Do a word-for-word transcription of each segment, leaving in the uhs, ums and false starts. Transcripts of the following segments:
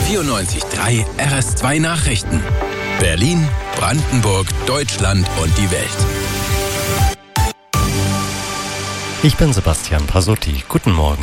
vierundneunzig Komma drei R S zwei Nachrichten. Berlin, Brandenburg, Deutschland und die Welt. Ich bin Sebastian Pasotti. Guten Morgen.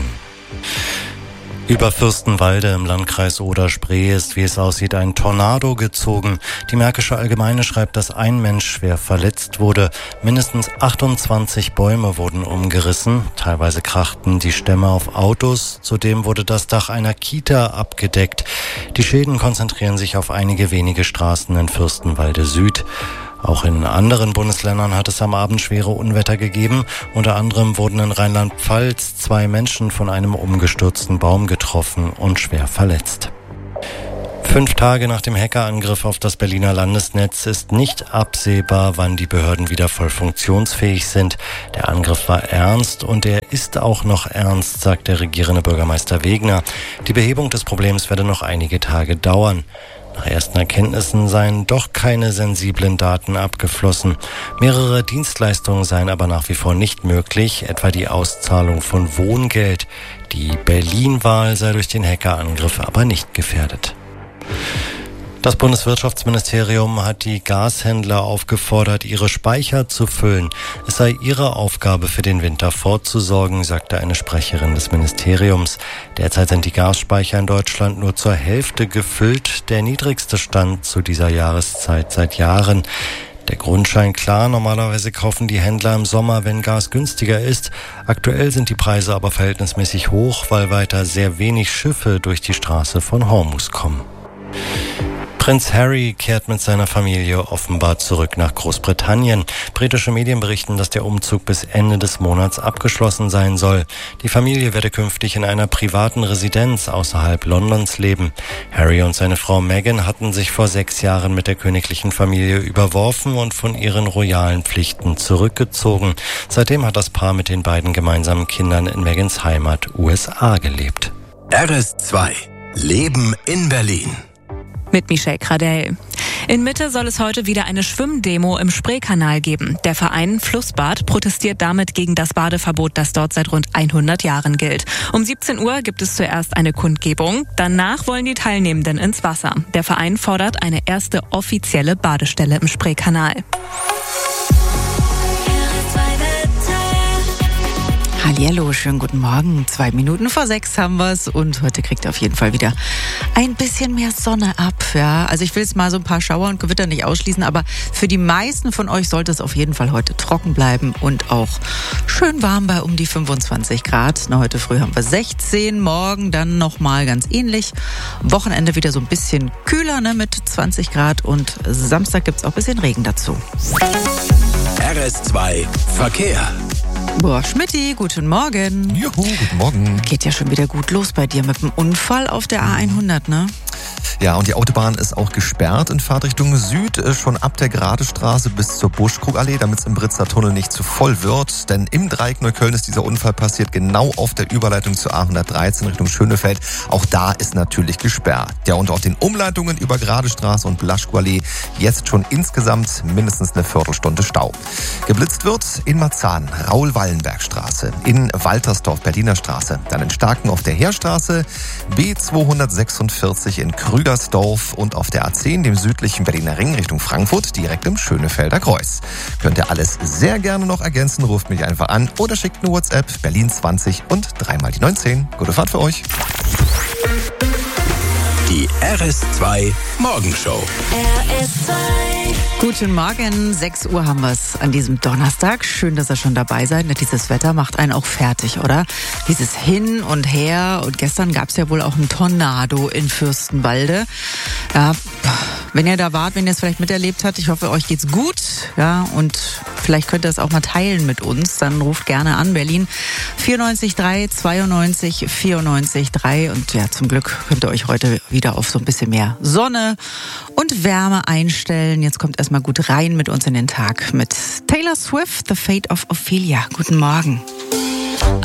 Über Fürstenwalde im Landkreis Oder-Spree ist, wie es aussieht, ein Tornado gezogen. Die Märkische Allgemeine schreibt, dass ein Mensch schwer verletzt wurde. Mindestens achtundzwanzig Bäume wurden umgerissen. Teilweise krachten die Stämme auf Autos. Zudem wurde das Dach einer Kita abgedeckt. Die Schäden konzentrieren sich auf einige wenige Straßen in Fürstenwalde Süd. Auch in anderen Bundesländern hat es am Abend schwere Unwetter gegeben. Unter anderem wurden in Rheinland-Pfalz zwei Menschen von einem umgestürzten Baum getroffen und schwer verletzt. Fünf Tage nach dem Hackerangriff auf das Berliner Landesnetz ist nicht absehbar, wann die Behörden wieder voll funktionsfähig sind. Der Angriff war ernst und er ist auch noch ernst, sagt der regierende Bürgermeister Wegner. Die Behebung des Problems werde noch einige Tage dauern. Nach ersten Erkenntnissen seien doch keine sensiblen Daten abgeflossen. Mehrere Dienstleistungen seien aber nach wie vor nicht möglich, etwa die Auszahlung von Wohngeld. Die Berlin-Wahl sei durch den Hackerangriff aber nicht gefährdet. Das Bundeswirtschaftsministerium hat die Gashändler aufgefordert, ihre Speicher zu füllen. Es sei ihre Aufgabe, für den Winter vorzusorgen, sagte eine Sprecherin des Ministeriums. Derzeit sind die Gasspeicher in Deutschland nur zur Hälfte gefüllt, der niedrigste Stand zu dieser Jahreszeit seit Jahren. Der Grund scheint klar, normalerweise kaufen die Händler im Sommer, wenn Gas günstiger ist. Aktuell sind die Preise aber verhältnismäßig hoch, weil weiter sehr wenig Schiffe durch die Straße von Hormuz kommen. Prinz Harry kehrt mit seiner Familie offenbar zurück nach Großbritannien. Britische Medien berichten, dass der Umzug bis Ende des Monats abgeschlossen sein soll. Die Familie werde künftig in einer privaten Residenz außerhalb Londons leben. Harry und seine Frau Meghan hatten sich vor sechs Jahren mit der königlichen Familie überworfen und von ihren royalen Pflichten zurückgezogen. Seitdem hat das Paar mit den beiden gemeinsamen Kindern in Meghans Heimat U S A gelebt. R S zwei. Leben in Berlin. Mit Michelle Kradell. In Mitte soll es heute wieder eine Schwimmdemo im Spreekanal geben. Der Verein Flussbad protestiert damit gegen das Badeverbot, das dort seit rund hundert Jahren gilt. Um siebzehn Uhr gibt es zuerst eine Kundgebung. Danach wollen die Teilnehmenden ins Wasser. Der Verein fordert eine erste offizielle Badestelle im Spreekanal. Hallihallo, schönen guten Morgen. Zwei Minuten vor sechs haben wir's und heute kriegt ihr auf jeden Fall wieder ein bisschen mehr Sonne ab. Ja, also ich will jetzt mal so ein paar Schauer und Gewitter nicht ausschließen, aber für die meisten von euch sollte es auf jeden Fall heute trocken bleiben und auch schön warm bei um die fünfundzwanzig Grad. Na, heute früh haben wir sechzehn, morgen dann nochmal ganz ähnlich. Wochenende wieder so ein bisschen kühler, ne, mit zwanzig Grad und Samstag gibt's auch ein bisschen Regen dazu. R S zwei Verkehr. Boah, Schmidti, guten Morgen. Juhu, guten Morgen. Geht ja schon wieder gut los bei dir mit dem Unfall auf der A hundert, ne? Ja, und die Autobahn ist auch gesperrt in Fahrtrichtung Süd, schon ab der Geradestraße bis zur Buschkrugallee, damit es im Britzer Tunnel nicht zu voll wird. Denn im Dreieck Neukölln ist dieser Unfall passiert, genau auf der Überleitung zur A hundertdreizehn Richtung Schönefeld. Auch da ist natürlich gesperrt. Ja, und auf den Umleitungen über Geradestraße und Blaschkoallee jetzt schon insgesamt mindestens eine Viertelstunde Stau. Geblitzt wird in Marzahn, Raul-Wallenberg-Straße, in Waltersdorf, Berliner Straße, dann in Starken auf der Heerstraße, B zweihundertsechsundvierzig in Krügersdorf und auf der A zehn, dem südlichen Berliner Ring Richtung Frankfurt, direkt im Schönefelder Kreuz. Könnt ihr alles sehr gerne noch ergänzen, ruft mich einfach an oder schickt eine WhatsApp Berlin zwanzig und dreimal die neunzehn. Gute Fahrt für euch. Die R S zwei Morgenshow. R S zwei. Guten Morgen, sechs Uhr haben wir es an diesem Donnerstag. Schön, dass ihr schon dabei seid. Dieses Wetter macht einen auch fertig, oder? Dieses Hin und Her. Und gestern gab es ja wohl auch einen Tornado in Fürstenwalde. Ja, wenn ihr da wart, wenn ihr es vielleicht miterlebt habt, ich hoffe, euch geht's gut. Ja, und vielleicht könnt ihr es auch mal teilen mit uns. Dann ruft gerne an, Berlin vierundneunzig drei zweiundneunzig vierundneunzig drei. Und ja, zum Glück könnt ihr euch heute wieder auf so ein bisschen mehr Sonne und Wärme einstellen. Jetzt kommt erstmal gut rein mit uns in den Tag mit Taylor Swift, The Fate of Ophelia. Guten Morgen.